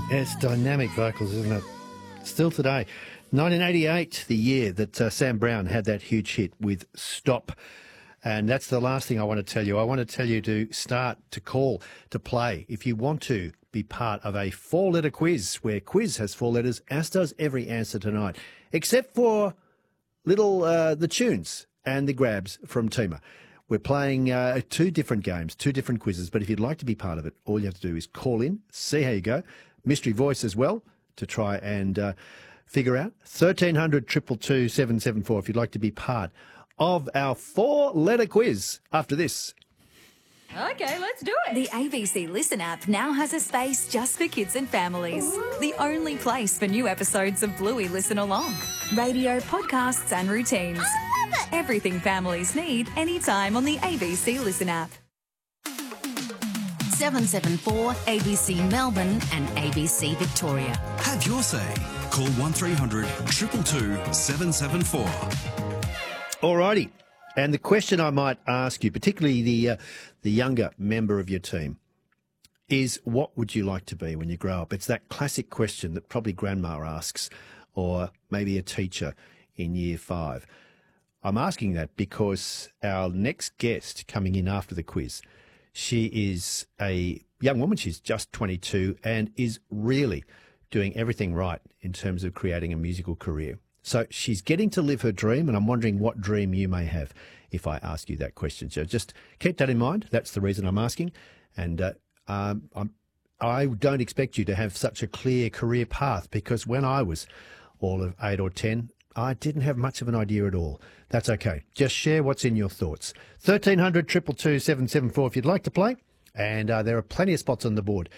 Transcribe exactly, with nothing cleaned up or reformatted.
It's dynamic vocals, isn't it? Still today. nineteen eighty-eight, the year that uh, Sam Brown had that huge hit with Stop. And that's the last thing I want to tell you. I want to tell you to start to call, to play. If you want to be part of a four-letter quiz, where quiz has four letters, as does every answer tonight, except for little uh, the tunes and the grabs from Tima. We're playing uh, two different games, two different quizzes, but if you'd like to be part of it, all you have to do is call in, see how you go. Mystery voice as well to try and uh, figure out. thirteen hundred, two two two, seven seven four if you'd like to be part of our four-letter quiz after this. Okay, let's do it. The A B C Listen app now has a space just for kids and families. Ooh. The only place for new episodes of Bluey Listen Along. Radio, podcasts and routines. I love it. Everything families need anytime on the A B C Listen app. seven seven four A B C Melbourne and A B C Victoria. Have your say. Call one three hundred, two two two, seven seven four. Alrighty. And the question I might ask you, particularly the uh, the younger member of your team, is what would you like to be when you grow up? It's that classic question that probably grandma asks, or maybe a teacher in year five. I'm asking that because our next guest coming in after the quiz, she is a young woman. She's just twenty-two and is really doing everything right in terms of creating a musical career. So she's getting to live her dream, and I'm wondering what dream you may have if I ask you that question. So just keep that in mind. That's the reason I'm asking. And uh, um, I'm, I don't expect you to have such a clear career path, because when I was all of eight or ten, I didn't have much of an idea at all. That's okay. Just share what's in your thoughts. thirteen hundred, two two two, seven seven four if you'd like to play. And uh, there are plenty of spots on the board